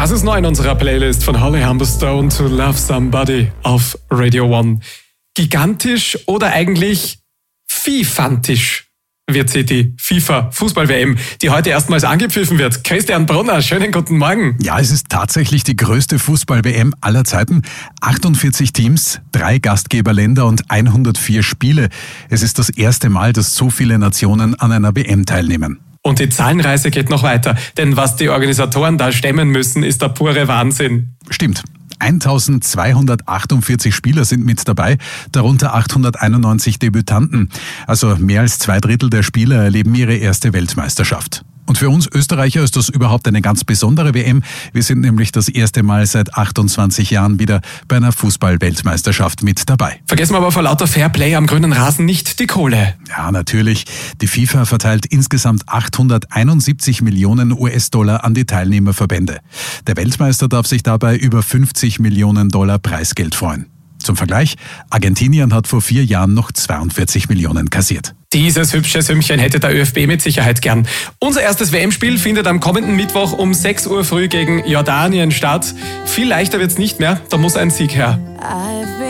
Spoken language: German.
Das ist neu in unserer Playlist von Holly Humberstone to Love Somebody auf Radio 1. Gigantisch oder eigentlich fifantisch wird sie die FIFA-Fußball-WM, die heute erstmals angepfiffen wird. Christian Brunner, schönen guten Morgen. Ja, es ist tatsächlich die größte Fußball-WM aller Zeiten. 48 Teams, 3 Gastgeberländer und 104 Spiele. Es ist das erste Mal, dass so viele Nationen an einer WM teilnehmen. Und die Zahlenreise geht noch weiter, denn was die Organisatoren da stemmen müssen, ist der pure Wahnsinn. Stimmt. 1248 Spieler sind mit dabei, darunter 891 Debütanten. Also mehr als 2/3 der Spieler erleben ihre erste Weltmeisterschaft. Und für uns Österreicher ist das überhaupt eine ganz besondere WM. Wir sind nämlich das erste Mal seit 28 Jahren wieder bei einer Fußball-Weltmeisterschaft mit dabei. Vergessen wir aber vor lauter Fairplay am grünen Rasen nicht die Kohle. Ja, natürlich. Die FIFA verteilt insgesamt 871 Millionen US-Dollar an die Teilnehmerverbände. Der Weltmeister darf sich dabei über 50 Millionen Dollar Preisgeld freuen. Zum Vergleich, Argentinien hat vor 4 Jahren noch 42 Millionen kassiert. Dieses hübsche Sümmchen hätte der ÖFB mit Sicherheit gern. Unser erstes WM-Spiel findet am kommenden Mittwoch um 6 Uhr früh gegen Jordanien statt. Viel leichter wird's nicht mehr, da muss ein Sieg her.